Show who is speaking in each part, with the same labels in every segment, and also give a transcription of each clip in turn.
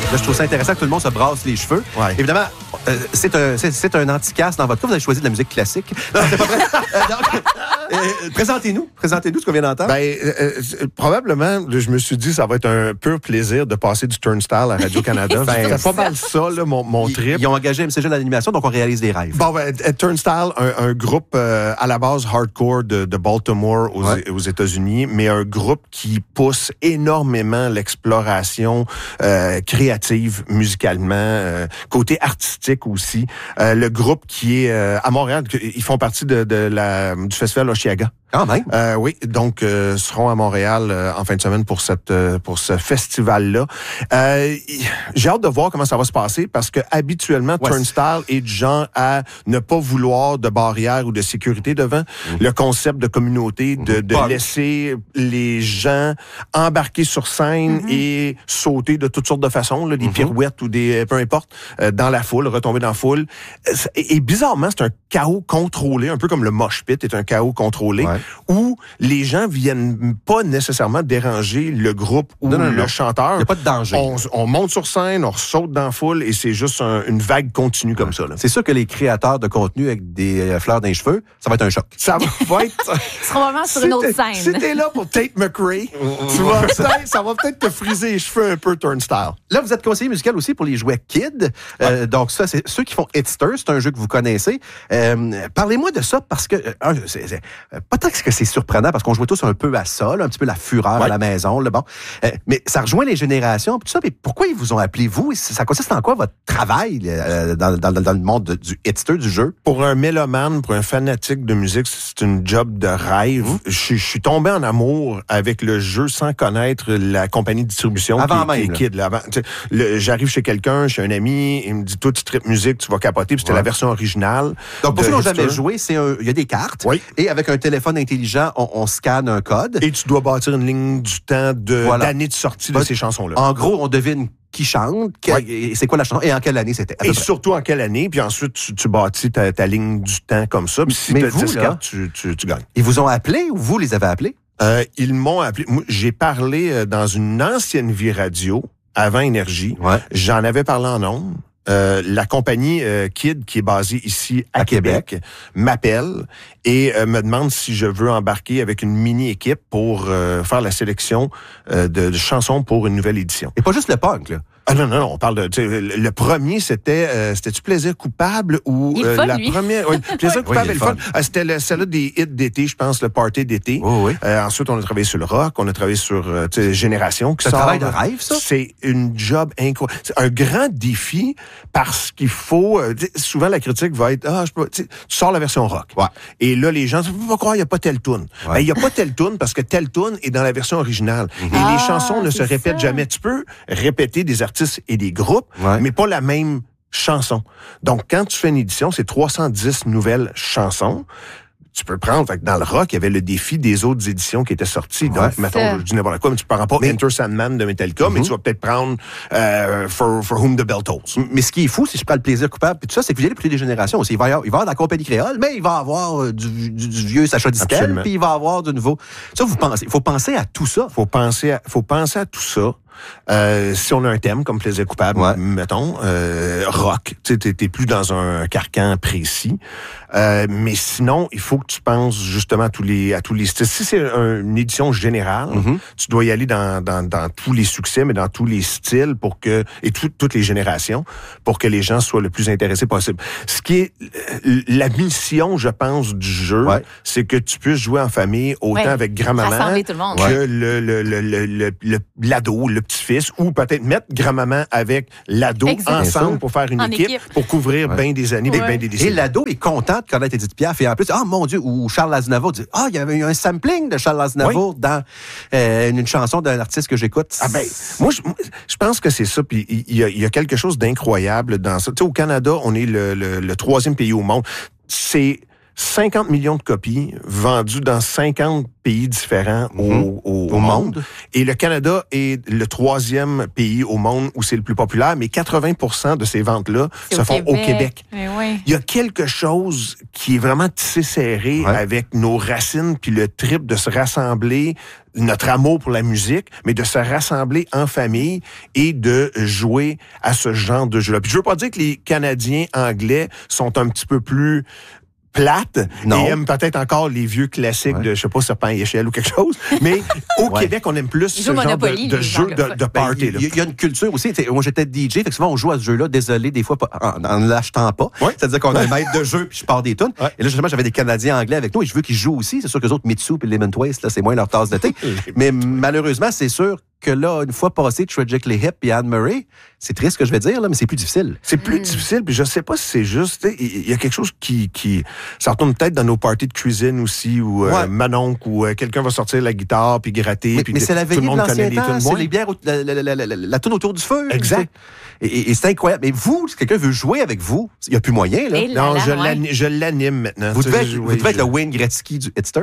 Speaker 1: Là, je trouve ça intéressant que tout le monde se brasse les cheveux.
Speaker 2: Ouais.
Speaker 1: Évidemment, c'est un anti-casse dans votre cas. Vous avez choisi de la musique classique. Non, c'est pas vrai. Présentez-nous ce qu'on vient d'entendre.
Speaker 2: Probablement, je me suis dit ça va être un pur plaisir de passer du Turnstile à Radio-Canada. C'est pas mal ça, là, mon trip.
Speaker 1: Ils ont engagé MCG à l'animation, donc on réalise des rêves.
Speaker 2: Turnstile, un groupe à la base hardcore de Baltimore aux États-Unis, mais un groupe qui pousse énormément l'exploration créative musicalement, côté artistique aussi. Le groupe qui est à Montréal, ils font partie du festival Osheaga.
Speaker 1: Quand même.
Speaker 2: Oui, donc seront à Montréal en fin de semaine pour ce festival-là. J'ai hâte de voir comment ça va se passer parce que habituellement Turnstile est du genre à ne pas vouloir de barrières ou de sécurité devant le concept de communauté, de laisser les gens embarquer sur scène et sauter de toutes sortes de façons, là, des pirouettes ou des peu importe, dans la foule, retomber dans la foule. Et bizarrement, c'est un chaos contrôlé, un peu comme le mosh pit est un chaos contrôlé. Ouais. Où les gens viennent pas nécessairement déranger le groupe ou le chanteur. Il n'y
Speaker 1: a pas de danger.
Speaker 2: On monte sur scène, on saute dans la foule et c'est juste une vague continue comme ça. Là.
Speaker 1: C'est sûr que les créateurs de contenu avec des fleurs dans les cheveux, ça va être un choc.
Speaker 2: Ça va être...
Speaker 3: Ils seront vraiment sur une autre scène.
Speaker 2: Si t'es là pour Tate McRae, ça va peut-être te friser les cheveux un peu Turnstile.
Speaker 1: Là, vous êtes conseiller musical aussi pour les jouets Kid. Donc ça, c'est ceux qui font Hitster. C'est un jeu que vous connaissez. Parlez-moi de ça parce que... peut-être que c'est surprenant parce qu'on jouait tous un peu à ça, là, un petit peu la fureur à la maison. Là, bon. Mais ça rejoint les générations. Tout ça, mais pourquoi ils vous ont appelé vous? Ça consiste en quoi votre travail dans le monde du hitster, du jeu?
Speaker 2: Pour un mélomane, pour un fanatique de musique, c'est une job de rêve. Je suis tombé en amour avec le jeu sans connaître la compagnie de distribution qui est Kid. Là. J'arrive chez quelqu'un, chez un ami, il me dit « Toi, tu tripes musique, tu vas capoter. » Puis c'était la version originale.
Speaker 1: Donc, pour ceux qui n'ont jamais joué, il y a des cartes. Oui. Et avec un téléphone intelligent, on scanne un code.
Speaker 2: Et tu dois bâtir une ligne du temps d'année de sortie de ces chansons-là.
Speaker 1: En gros, on devine qui chante, c'est quoi la chanson et en quelle année c'était.
Speaker 2: Et surtout en quelle année, puis ensuite tu bâtis ta ligne du temps comme ça. Puis si tu as 10 cartes, tu gagnes.
Speaker 1: Ils vous ont appelé ou vous les avez appelés?
Speaker 2: Ils m'ont appelé. Moi, j'ai parlé dans une ancienne vie radio, avant Énergie. Ouais. J'en avais parlé en ondes. La compagnie Kid, qui est basée ici à Québec, m'appelle et me demande si je veux embarquer avec une mini-équipe pour faire la sélection de chansons pour une nouvelle édition.
Speaker 1: Et pas juste le punk, là.
Speaker 2: Ah non, on parle de... Le premier, c'était-tu Plaisir coupable ou
Speaker 3: la
Speaker 2: première... Oui, Plaisir coupable et le fun. C'était celle-là des hits d'été, je pense, le party d'été. Oh, oui. Ensuite, on a travaillé sur le rock, on a travaillé sur Génération.
Speaker 1: C'est un travail de rêve, ça?
Speaker 2: C'est une job incroyable. C'est un grand défi parce qu'il faut... souvent, la critique va être... tu sors la version rock. Ouais. Et là, les gens disent, faut pas croire, il n'y a pas telle toune. Il n'y a pas telle toune parce que telle toune est dans la version originale. Et les chansons ne se répètent jamais. Tu peux répéter des artistes et des groupes, mais pas la même chanson. Donc, quand tu fais une édition, c'est 310 nouvelles chansons. Tu peux prendre, fait que dans le rock, il y avait le défi des autres éditions qui étaient sorties. Donc, mettons, je dis n'importe quoi, mais tu ne prends pas Enter Sandman de Metallica, mais tu vas peut-être prendre For Whom the Bell Tolls.
Speaker 1: Mais ce qui est fou, si je prends le plaisir coupable, puis tout ça, c'est que vous allez plus des générations aussi. Il va y avoir de la compagnie créole, mais il va y avoir du vieux Sacha Distel, puis il va y avoir du nouveau. Ça, il faut penser à tout ça.
Speaker 2: Faut penser à tout ça. Si on a un thème comme plaisir coupable, mettons, rock, tu sais, t'es plus dans un carcan précis. Mais sinon, il faut que tu penses justement à tous les styles. Si c'est une édition générale, tu dois y aller dans tous les succès, mais dans tous les styles et toutes les générations, pour que les gens soient le plus intéressés possible. Ce qui est la mission, je pense, du jeu, c'est que tu puisses jouer en famille autant avec grand-maman que l'ado, le petit-fils, ou peut-être mettre grand-maman avec l'ado ensemble pour faire une équipe, pour couvrir bien des années, bien des décennies.
Speaker 1: Et l'ado est content de connaître Edith Piaf. Et en plus, mon Dieu, ou Charles Aznavour dit, il y avait eu un sampling de Charles Aznavour dans une chanson d'un artiste que j'écoute.
Speaker 2: Moi, je pense que c'est ça. Puis il y a quelque chose d'incroyable dans ça. Tu sais, au Canada, on est le 3e pays au monde. 50 millions de copies vendues dans 50 pays différents au monde. Et le Canada est le 3e pays au monde où c'est le plus populaire, mais 80% de ces ventes-là se font au Québec.
Speaker 3: Oui.
Speaker 2: Il y a quelque chose qui est vraiment tissé serré avec nos racines, puis le trip de se rassembler, notre amour pour la musique, mais de se rassembler en famille et de jouer à ce genre de jeu-là. Puis je veux pas dire que les Canadiens anglais sont un petit peu plus plates et aiment peut-être encore les vieux classiques de, je sais pas, Serpent et Échelle ou quelque chose, mais au Québec, on aime plus ce genre de jeu de party.
Speaker 1: Il y a une culture aussi. Moi, j'étais DJ, fait que souvent, on joue à ce jeu-là, désolé, des fois, en ne l'achetant pas. C'est-à-dire qu'on a un maître de jeu, puis je pars des tunes. Et là, justement, j'avais des Canadiens anglais avec nous, et je veux qu'ils jouent aussi. C'est sûr que les autres, Mitsu et Lemon Twist, là, c'est moins leur tasse de thé. Mais malheureusement, c'est sûr que là, une fois passé Tragically Hip et Anne Murray, c'est triste ce que je vais dire, là, mais c'est plus difficile.
Speaker 2: C'est plus difficile, puis je sais pas si c'est juste, il y a quelque chose qui ça retourne peut-être dans nos parties de cuisine aussi, où Manonc, où quelqu'un va sortir la guitare, puis gratter, puis
Speaker 1: mais c'est la veillée
Speaker 2: tout le monde connaît les tunes.
Speaker 1: C'est les bières, la toune autour du feu.
Speaker 2: Exact.
Speaker 1: Et c'est incroyable. Mais vous, si quelqu'un veut jouer avec vous, il n'y a plus moyen, là.
Speaker 2: Non, je l'anime maintenant.
Speaker 1: Vous devez être le Wayne Gretzky du Hitster.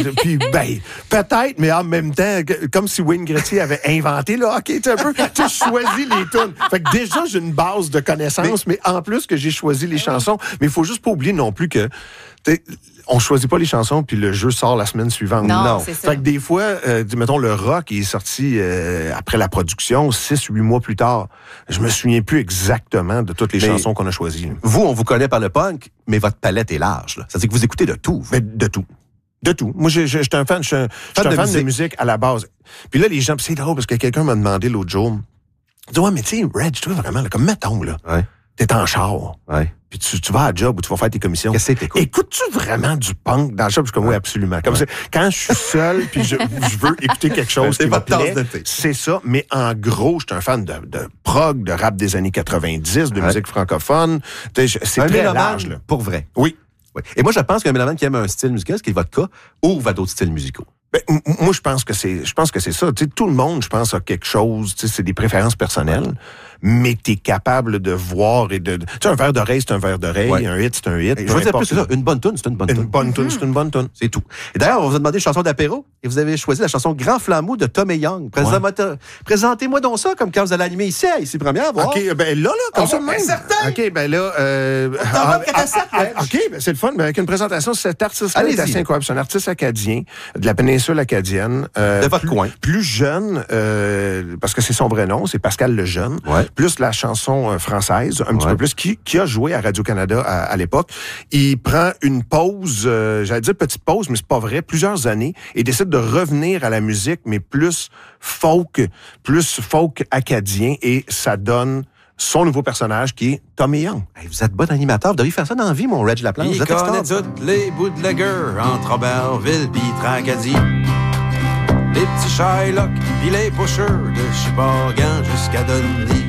Speaker 2: Peut-être, mais en même temps, comme si Wayne Gretzky avait inventé le hockey, tu choisis les tunes. Fait que déjà, j'ai une base de connaissances, mais en plus que j'ai choisi les chansons. Mais il faut juste pas oublier non plus que on choisit pas les chansons puis le jeu sort la semaine suivante.
Speaker 3: Non. C'est ça.
Speaker 2: Fait que des fois, mettons, le rock est sorti après la production 6-8 mois plus tard. Je me souviens plus exactement de toutes les chansons qu'on a choisies.
Speaker 1: Vous, on vous connaît par le punk, mais votre palette est large. Là. C'est-à-dire que vous écoutez de tout.
Speaker 2: Mais de tout. De tout. Moi, je suis un fan, de musique à la base. Puis là, les gens, c'est drôle parce que quelqu'un m'a demandé l'autre jour, il dit, ouais, mais tu sais, Reg, tu vois vraiment, là, comme mettons, là, t'es en char. Puis tu vas à job ou tu vas faire tes commissions.
Speaker 1: Qu'est-ce que t'écoutes?
Speaker 2: Écoutes-tu vraiment du punk dans le job? Je suis comme, oui, absolument. Comme ça, quand je suis seul puis je veux écouter quelque chose qui me plaît, c'est ça. Mais en gros, je suis un fan de prog, de rap des années 90, de musique francophone. C'est très large, là.
Speaker 1: Pour vrai.
Speaker 2: Oui.
Speaker 1: Et moi, je pense qu'un mélomane qui aime un style musical, ce qui est votre cas, ouvre à d'autres styles musicaux.
Speaker 2: Moi, je pense que c'est ça. Tu sais, tout le monde, je pense, a quelque chose. Tu sais, c'est des préférences personnelles, mais t'es capable de voir et de. Tu sais, un verre d'oreille, c'est un verre d'oreille. Un hit, c'est un hit.
Speaker 1: Je veux dire plus, c'est ça. Une bonne tune, c'est une bonne tune.
Speaker 2: Une bonne tune, c'est une bonne tune.
Speaker 1: C'est tout. Et d'ailleurs, on vous a demandé une chanson d'apéro et vous avez choisi la chanson Grand Flambeau de Tom et Young. Présentez-moi donc ça, comme quand vous allez animer ici Première, voir.
Speaker 2: OK, ben là, comme ça même.
Speaker 1: Certain.
Speaker 2: OK, ben là. OK, ben c'est le fun. Ben, avec une présentation, cet artiste-là est assez incroyable. C'est un artiste acadien de la péninsule acadienne.
Speaker 1: De votre coin.
Speaker 2: Plus jeune, parce que c'est son vrai nom, c'est Pascal Lejeune. Plus la chanson française, un petit peu plus, qui a joué à Radio-Canada à l'époque. Il prend une pause, j'allais dire petite pause, mais c'est pas vrai, plusieurs années, et décide de revenir à la musique, mais plus folk acadien, et ça donne son nouveau personnage qui est Tom et Young.
Speaker 1: Hey, vous êtes bon animateur. Vous devriez faire ça dans la vie, mon Reg Laplante.
Speaker 4: Il connaît toutes les bootleggers entre Auberville pis Tracadie. Les petits Shylock pis les pushers de Sheboygan jusqu'à Dundee.